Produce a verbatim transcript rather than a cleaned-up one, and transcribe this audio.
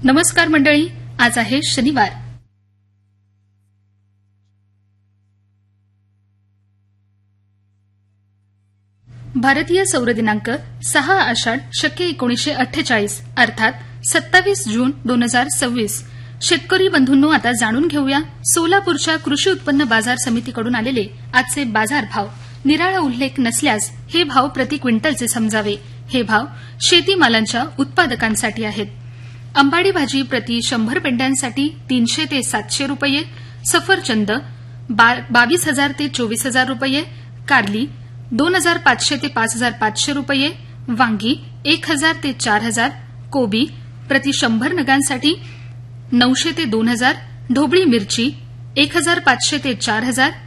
नमस्कार मंडळी, आज आहे शनिवार. भारतीय सौर दिनांक सहा आषाढ शके एकोणीसशे अठ्ठेचाळीस अर्थात सत्तावीस जून दोन हजार सव्वीस. शेतकरी बंधूंनो, आता जाणून घेऊया सोलापूरच्या कृषी उत्पन्न बाजार समितीकडून आलेले आजचे बाजार भाव. निराळा उल्लेख नसल्यास हे भाव प्रति क्विंटलचे समजावे. हे भाव शेतीमालांच्या उत्पादकांसाठी आहेत. अंबाडी भाजी प्रति शंभर पेंड्यांसाठी तीनशे ते सातशे रुपये, सफरचंद बावीस हजार ते चोवीस हजार रुपये, कारली दोन हजार पाचशे ते पाच हजार पाचशे रुपये, वांगी एक हजार ते चार हजार, कोबी प्रति शंभर नगांसाठी नऊशे ते दोन हजार, ढोबळी मिरची एक हजार पाचशे ते चार हजार,